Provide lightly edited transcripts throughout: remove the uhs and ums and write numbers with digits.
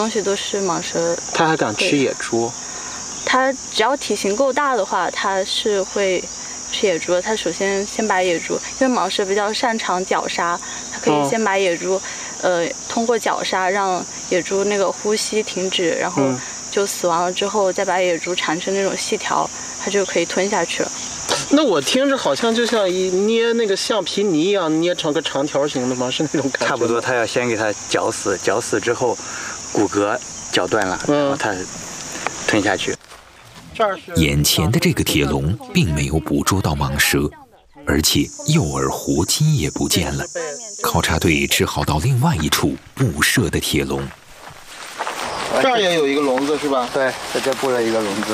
东西都是蟒蛇。 它还敢吃野猪？ 它只要体型够大的话，它是会吃野猪的。它首先把野猪，因为蟒蛇比较擅长绞杀，它可以先把野猪，通过绞杀让野猪那个呼吸停止，然后就死亡了之后，再把野猪缠成那种细条，它就可以吞下去了。 那我听着好像就像捏那个橡皮泥一样，捏成个长条形的吗？是那种感觉？ 差不多，它要先给它绞死，绞死之后，骨骼绞断了，然后它吞下去。 眼前的这个铁笼并没有捕捉到蟒蛇，而且诱饵活鸡也不见了。考察队只好到另外一处布设的铁笼。 这儿也有一个笼子是吧？ 对，在这布了一个笼子。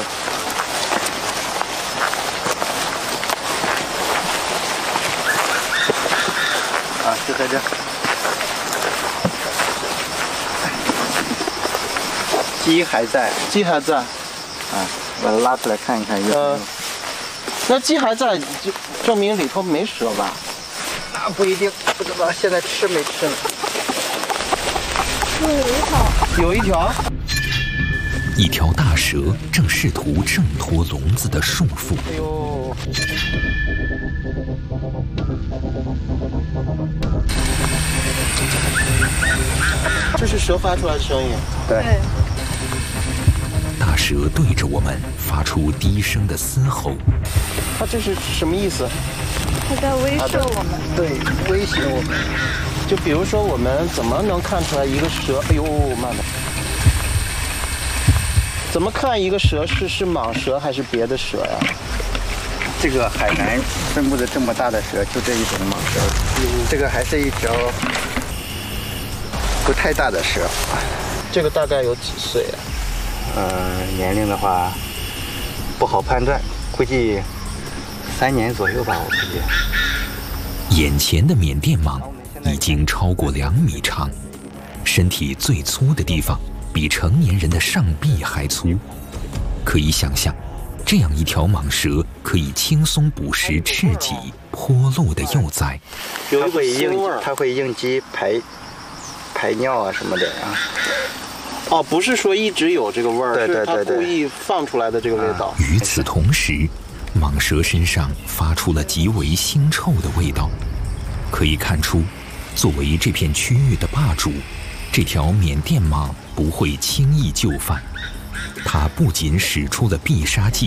啊，就在这。鸡还在。 鸡还在。 啊，把它拉出来看一看。 那鸡还在，就证明里头没蛇吧？ 那不一定，不知道现在吃没吃呢。 有一条。 一条大蛇正试图挣脱笼子的束缚。 哎呦！这是蛇发出来的声音。 对。 大蛇对着我们发出低声的嘶吼。 它这是什么意思？ 它在威慑我们。 对，威胁我们。就比如说，我们怎么能看出来一个蛇？哎呦，慢点。怎么看一个蛇是蟒蛇还是别的蛇呀？ 这个海南分布的这么大的蛇，就这一种蟒蛇。这个还是一条不太大的蛇。 这个大概有几岁啊？ 年龄的话不好判断，估计3年左右吧，我估计。 眼前的缅甸蟒已经超过2米长，身体最粗的地方比成年人的上臂还粗。可以想象，这样一条蟒蛇可以轻松捕食赤脊、坡鹿的幼崽。 它会应激排尿啊什么的啊。 哦，不是说一直有这个味儿， 对， 是它故意放出来的这个味道。 与此同时，蟒蛇身上发出了极为腥臭的味道。可以看出，作为这片区域的霸主，这条缅甸蟒不会轻易就范。它不仅使出了必杀技，